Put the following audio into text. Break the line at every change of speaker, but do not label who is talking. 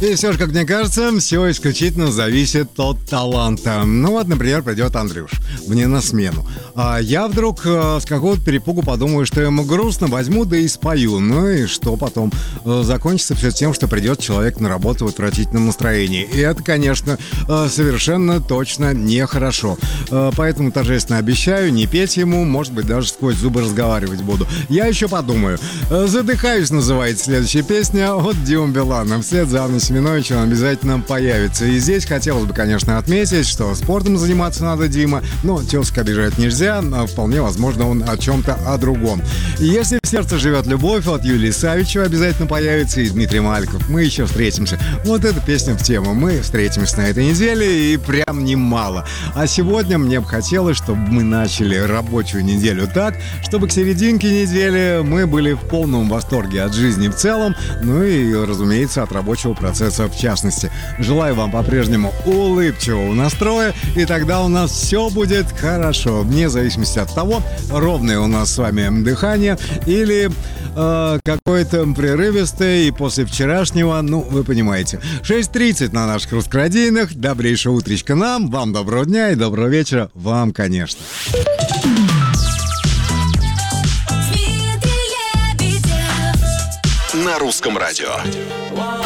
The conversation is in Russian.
И все же, как мне кажется, все исключительно зависит от таланта. Ну вот, например, придет Андрюш мне на смену. А я вдруг с какого-то перепугу подумаю, что ему грустно, возьму да и спою. Ну и что потом? Закончится все тем, что придет человек на работу в отвратительном настроении. И это, конечно, совершенно точно нехорошо. Поэтому торжественно обещаю не петь ему, может быть, даже сквозь зубы разговаривать буду. Я еще подумаю. «Задыхаюсь» называется следующая песня от Димы Билана. Вслед за Анной Семеновичем он обязательно появится. И здесь хотелось бы, конечно, отметить, что спортом заниматься надо, Дима, но тезка обижать нельзя, а вполне возможно, он о чем-то о другом. И если в сердце живет любовь, от Юлии Савичевой обязательно появится, и Дмитрий Маликов. Мы еще встретимся. Вот эта песня в тему. Мы встретимся на этой неделе, и прям немало. А сегодня мне бы хотелось, чтобы мы начали рабочую неделю так, чтобы к серединке недели мы были в полном восторге от жизни в целом, ну и, разумеется, от рабочего процесса в частности. Желаю вам по-прежнему улыбчивого настроя, и тогда у нас все будет хорошо, вне зависимости от того, ровное у нас с вами дыхание или какое-то прерывистое, и после вчерашнего, ну, вы понимаете. 6:30 на наших русскородийных. Добрейшего утречка нам, вам доброго дня и доброго вечера вам, конечно.
На русском радио.